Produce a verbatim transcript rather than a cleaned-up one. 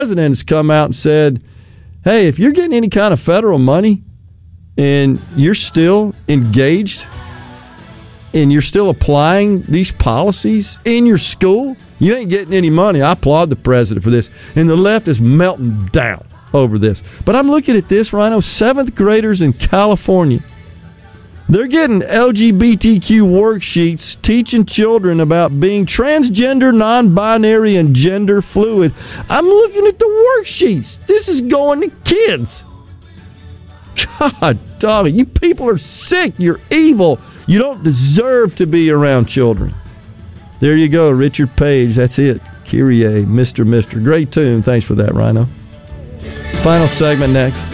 president has come out and said, hey, if you're getting any kind of federal money and you're still engaged and you're still applying these policies in your school, you ain't getting any money. I applaud the president for this. And the left is melting down over this. But I'm looking at this, Rhino, seventh graders in California. They're getting L G B T Q worksheets teaching children about being transgender, non-binary, and gender fluid. I'm looking at the worksheets. This is going to kids. God, dog, you people are sick. You're evil. You don't deserve to be around children. There you go, Richard Page. That's it. Kyrie, Mister Mister Great tune. Thanks for that, Rhino. Final segment next.